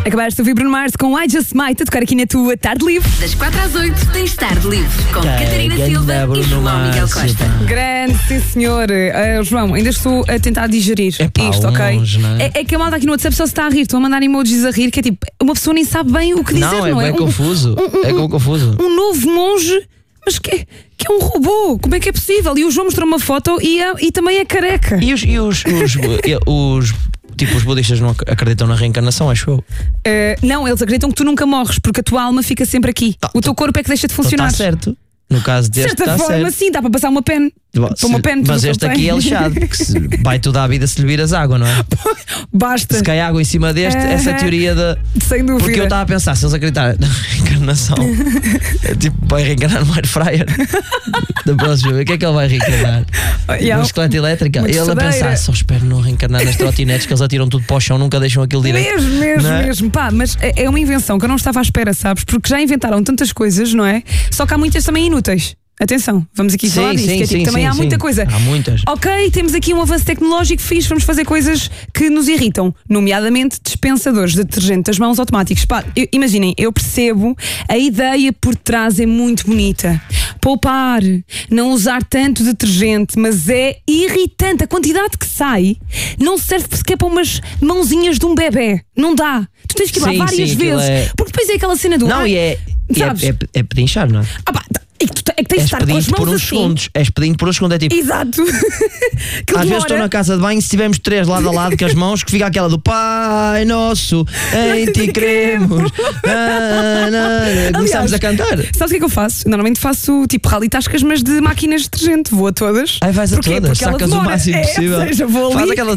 Acabaste de ouvir Bruno Mars com I Just Might a tocar aqui na tua Tarde Livre. Das 4 às 8 tens Tarde Livre com Catarina Silva e João Miguel Costa. Grande, sim senhor. João, ainda estou a tentar digerir isto, ok? Monge, não é? É que a malta aqui no WhatsApp só se está a rir. Estou a mandar emojis a rir, que é tipo, uma pessoa nem sabe bem o que dizer, não é? É confuso. Confuso. Um novo monge, mas que é um robô. Como é que é possível? E o João mostrou uma foto e também é careca. E os budistas não acreditam na reencarnação, acho eu. Não, eles acreditam que tu nunca morres, porque a tua alma fica sempre aqui. O teu corpo é que deixa de funcionar. Está certo. No caso De deste, certa está forma, certo. sim, dá para passar uma pen. Mas este aqui é lixado, que vai toda a vida se lhe viras água, não é? Basta. Se cai água em cima deste, essa teoria da. Sem dúvida. Porque eu estava a pensar, se eles acreditarem na reencarnação, é tipo, vai reencarnar no air fryer da próxima vez. O que é que ele vai reencarnar? No esqueleto elétrico. Ele a pensar, só espero não reencarnar nas trotinetes, que eles atiram tudo para o chão, nunca deixam aquilo direito. Mesmo. Pá, mas é uma invenção que eu não estava à espera, sabes? Porque já inventaram tantas coisas, não é? Só que há muitas também inúteis. Atenção, vamos aqui falar disto, que é tipo, também há muita coisa. Há muitas. Ok, temos aqui um avanço tecnológico fixe, vamos fazer coisas que nos irritam, nomeadamente dispensadores de detergente das mãos automáticos. Pá, imaginem, eu percebo, a ideia por trás é muito bonita. Poupar, não usar tanto detergente, mas é irritante. A quantidade que sai não serve sequer para umas mãozinhas de um bebê. Não dá. Tu tens que ir lá várias vezes. Porque depois é aquela cena do... Não, é pedinchar, não é? É que tens de estar com as mãos por uns assim. segundos. És pedindo por uns segundos, é tipo. Exato. Às vezes estou na casa de banho, se tivermos 3 lado a lado com as mãos, que fica aquela do Pai Nosso, em ti cremos. Começamos a cantar. Sabes o que é que eu faço? Normalmente faço tipo rally tascas, mas de máquinas de detergente. Vou a todas. Aí vais a todas, sacas o máximo possível. Ou seja, vou ali. Faz aquela.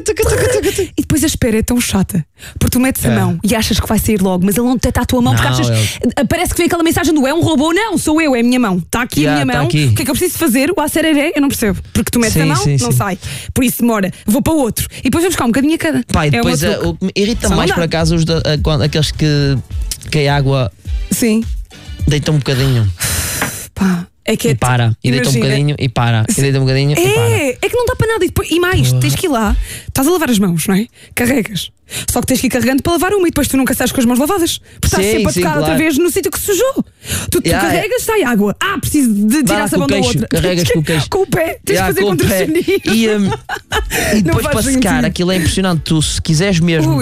E depois a espera é tão chata. Porque tu metes a mão e achas que vai sair logo, mas ele não detecta a tua mão. Porque achas. Parece que vem aquela mensagem do é um robô. Não, sou eu, é a minha mão. Está aqui a minha mão. O que é que eu preciso fazer? O acereré, eu não percebo. Porque tu metes a mão, não sai. Por isso demora. Vou para o outro. E depois vamos buscar um bocadinho a cada. Pá, e depois o que me irrita mais por acaso aqueles que a água deita um bocadinho. Pá. É que e para, e deita um bocadinho e para, e deita um bocadinho e para. É que não dá para nada. E mais, tens que ir lá, estás a lavar as mãos, não é? Carregas. Só que tens que ir carregando para lavar uma e depois tu nunca sais com as mãos lavadas. Porque estás sempre a tocar outra vez no sítio que sujou. Tu carregas, sai água. Preciso de tirar sabão da outra. Carregas com o queixo. Com o pé, tens de fazer contorcionismo. E depois para secar, aquilo é impressionante. Tu se quiseres mesmo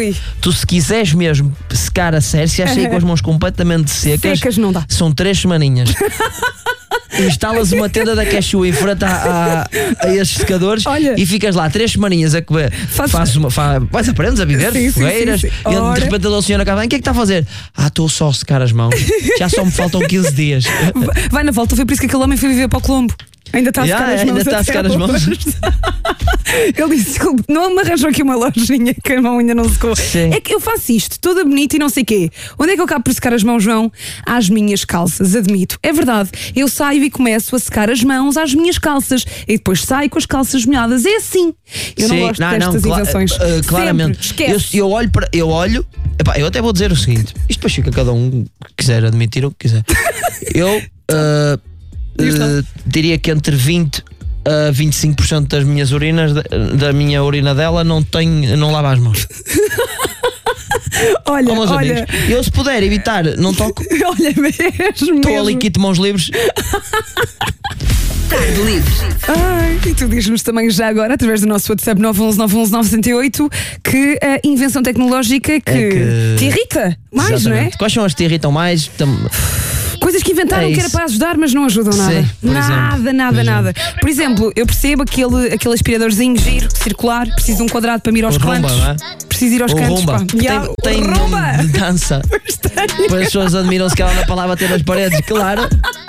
secar a sério, se achas com as mãos completamente secas não dá. São 3 semaninhas. Instalas uma tenda da Cashew em frente a esses secadores. Olha, e ficas lá 3 semaninhas a comer. Vais aprendes a viver, fogueiras. E de repente a senhora cá vem, o que é que está a fazer? Estou só a secar as mãos. Já só me faltam 15 dias. Vai na volta, foi por isso que aquele homem foi viver para o Colombo. Ainda está a secar as mãos. Ainda está a secar as mãos. Ele disse, desculpe, não me arranjou aqui uma lojinha que a mão ainda não secou. É que eu faço isto, toda bonita e não sei o quê. Onde é que eu acabo por secar as mãos, João? Às minhas calças, admito. É verdade, eu saio e começo a secar as mãos às minhas calças e depois saio com as calças molhadas. É assim. Eu não gosto destas invenções. Claramente. Eu olho. Epá, eu até vou dizer o seguinte: isto depois fica cada um que quiser admitir o que quiser. Eu diria que entre 20% a 25% das minhas urinas, da minha urina dela, não lava as mãos. Olha, eu se puder evitar, não toco. Olha mesmo. Estou ali kit mãos livres. Tarde Livre. E tu dizes-nos também já agora, através do nosso WhatsApp 911-911-978, que a invenção tecnológica que te irrita mais, exatamente. Não é? Quais são as que te irritam mais? Coisas que inventaram que era para ajudar, mas não ajudam nada. Nada. Por exemplo, eu percebo aquele aspiradorzinho giro, circular, preciso de um quadrado para me ir aos cantos. Preciso ir aos cantos. Tem nome de dança. Depois as pessoas admiram-se que ela anda para lá bater nas paredes. Claro.